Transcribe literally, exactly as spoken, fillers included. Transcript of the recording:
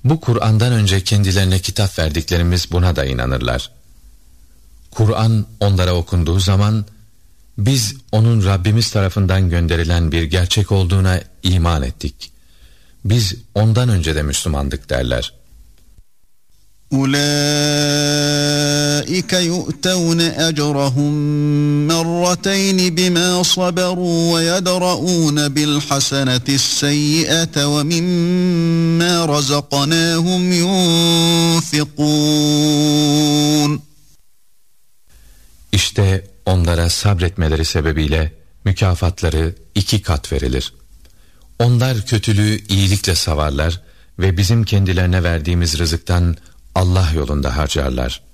Bu Kur'an'dan önce kendilerine kitap verdiklerimiz buna da inanırlar. Kur'an onlara okunduğu zaman, biz onun Rabbimiz tarafından gönderilen bir gerçek olduğuna iman ettik. Biz ondan önce de Müslümandık derler. أُولَٰئِكَ يُؤْتَوْنَ أَجْرَهُمْ مَرَّتَيْنِ بِمَا صَبَرُوا وَيَدْرَؤُونَ بِالْحَسَنَةِ السَّيِّئَةَ وَمِمَّا رَزَقْنَاهُمْ يُنْفِقُونَ. İşte onlara sabretmeleri sebebiyle mükafatları iki kat verilir. Onlar kötülüğü iyilikle savarlar ve bizim kendilerine verdiğimiz rızıktan Allah yolunda harcarlar.